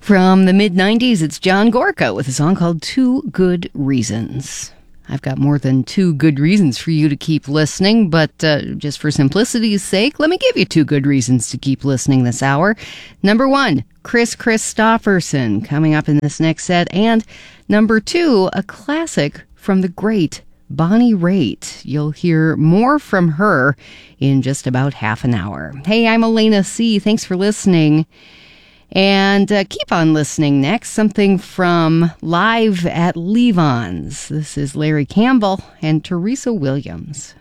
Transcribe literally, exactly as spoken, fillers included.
From the mid nineties, it's John Gorka with a song called Two Good Reasons. I've got more than two good reasons for you to keep listening, but uh, just for simplicity's sake, let me give you two good reasons to keep listening this hour. Number one, Kris Kristofferson coming up in this next set. And number two, a classic from the great Bonnie Raitt. You'll hear more from her in just about half an hour. Hey, I'm Elena C. Thanks for listening. And uh, keep on listening next. Something from Live at Levon's. This is Larry Campbell and Teresa Williams.